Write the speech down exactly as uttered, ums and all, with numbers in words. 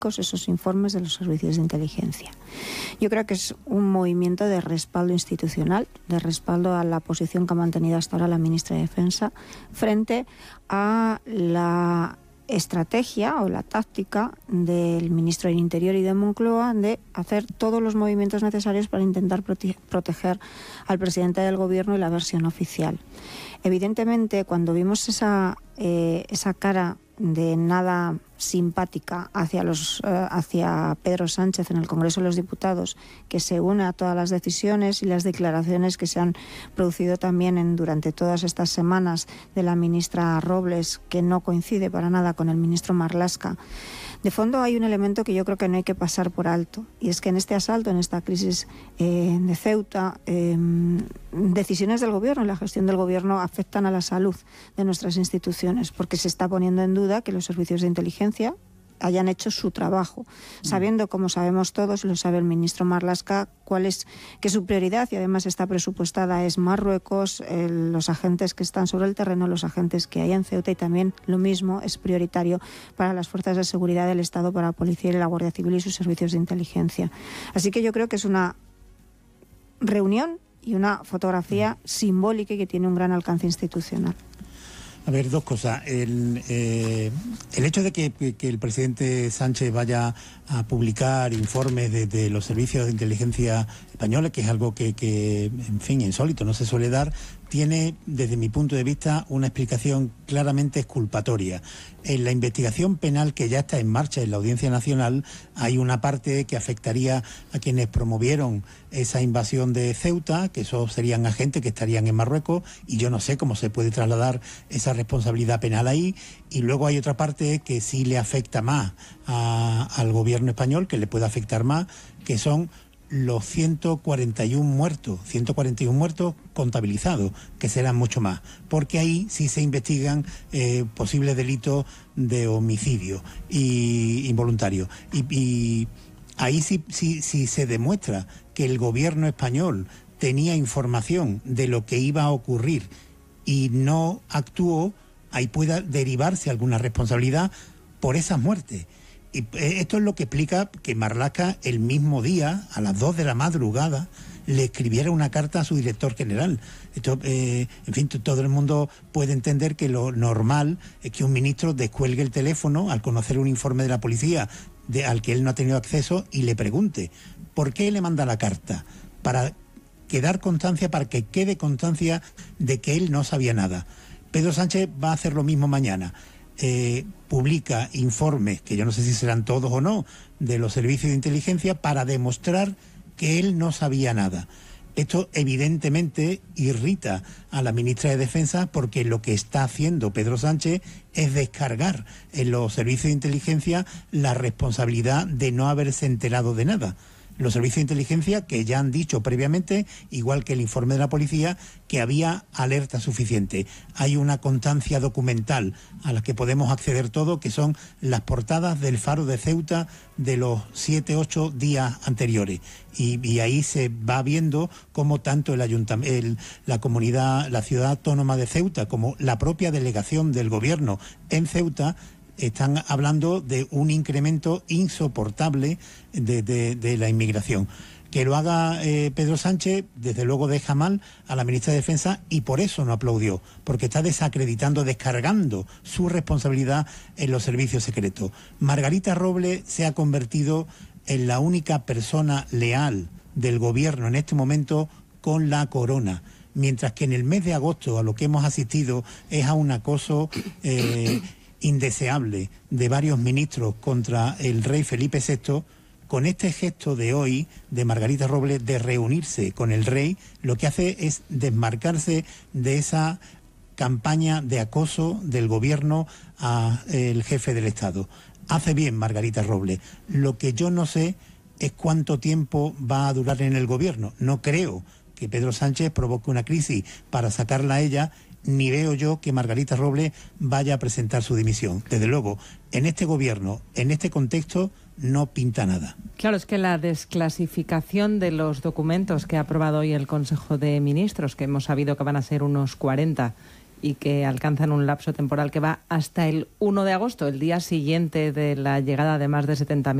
esos informes de los servicios de inteligencia. Yo creo que es un movimiento de respaldo institucional, de respaldo a la posición que ha mantenido hasta ahora la ministra de Defensa frente a la estrategia o la táctica del ministro del Interior y de Moncloa de hacer todos los movimientos necesarios para intentar prote- proteger al presidente del gobierno y la versión oficial. Evidentemente, cuando vimos esa, eh, esa cara de nada simpática hacia los eh, hacia Pedro Sánchez en el Congreso de los Diputados, que se une a todas las decisiones y las declaraciones que se han producido también en, durante todas estas semanas de la ministra Robles, que no coincide para nada con el ministro Marlaska. De fondo hay un elemento que yo creo que no hay que pasar por alto, y es que en este asalto, en esta crisis eh, de Ceuta, eh, decisiones del gobierno y la gestión del gobierno afectan a la salud de nuestras instituciones, porque se está poniendo en duda que los servicios de inteligencia hayan hecho su trabajo, sabiendo, como sabemos todos, y lo sabe el ministro Marlaska, cuál es, que su prioridad, y además está presupuestada, es Marruecos, eh, los agentes que están sobre el terreno, los agentes que hay en Ceuta, y también lo mismo es prioritario para las fuerzas de seguridad del Estado, para la policía y la Guardia Civil y sus servicios de inteligencia. Así que yo creo que es una reunión y una fotografía simbólica y que tiene un gran alcance institucional. A ver, dos cosas. El, eh, el hecho de que, que el presidente Sánchez vaya a publicar informes de, de los servicios de inteligencia españoles, que es algo que, que, en fin, insólito, no se suele dar, tiene, desde mi punto de vista, una explicación claramente exculpatoria. En la investigación penal que ya está en marcha en la Audiencia Nacional, hay una parte que afectaría a quienes promovieron esa invasión de Ceuta, que esos serían agentes que estarían en Marruecos, y yo no sé cómo se puede trasladar esa responsabilidad penal ahí. Y luego hay otra parte que sí le afecta más a, al gobierno español, que le puede afectar más, que son los ciento cuarenta y uno muertos, ciento cuarenta y uno muertos contabilizados, que serán mucho más, porque ahí sí se investigan eh, posibles delitos de homicidio y involuntario. Y, y ahí sí, sí, sí se demuestra que el gobierno español tenía información de lo que iba a ocurrir y no actuó, ahí pueda derivarse alguna responsabilidad por esas muertes. Y esto es lo que explica que Marlaska el mismo día, a las dos de la madrugada, le escribiera una carta a su director general. Esto, eh, en fin, todo el mundo puede entender que lo normal es que un ministro descuelgue el teléfono al conocer un informe de la policía de, al que él no ha tenido acceso y le pregunte ¿por qué le manda la carta? Para quedar constancia, para que quede constancia de que él no sabía nada. Pedro Sánchez va a hacer lo mismo mañana. Eh, publica informes, que yo no sé si serán todos o no, de los servicios de inteligencia para demostrar que él no sabía nada. Esto evidentemente irrita a la ministra de Defensa, porque lo que está haciendo Pedro Sánchez es descargar en los servicios de inteligencia la responsabilidad de no haberse enterado de nada. Los servicios de inteligencia que ya han dicho previamente, igual que el informe de la policía, que había alerta suficiente. Hay una constancia documental a la que podemos acceder todos, que son las portadas del Faro de Ceuta de los siete, ocho días anteriores. Y, y ahí se va viendo cómo tanto el ayuntamiento, la comunidad, la ciudad autónoma de Ceuta, como la propia delegación del gobierno en Ceuta, están hablando de un incremento insoportable de, de, de la inmigración. Que lo haga eh, Pedro Sánchez, desde luego deja mal a la ministra de Defensa, y por eso no aplaudió, porque está desacreditando, descargando su responsabilidad en los servicios secretos. Margarita Robles se ha convertido en la única persona leal del gobierno en este momento con la corona, mientras que en el mes de agosto a lo que hemos asistido es a un acoso eh, indeseable de varios ministros contra el rey Felipe sexto. Con este gesto de hoy de Margarita Robles de reunirse con el rey, lo que hace es desmarcarse de esa campaña de acoso del gobierno al jefe del Estado. Hace bien Margarita Robles. Lo que yo no sé es cuánto tiempo va a durar en el gobierno. No creo que Pedro Sánchez provoque una crisis para sacarla a ella, ni veo yo que Margarita Robles vaya a presentar su dimisión. Desde luego, en este gobierno, en este contexto, no pinta nada. Claro, es que la desclasificación de los documentos que ha aprobado hoy el Consejo de Ministros, que hemos sabido que van a ser unos cuarenta, y que alcanzan un lapso temporal que va hasta el uno de agosto, el día siguiente de la llegada de más de setenta mil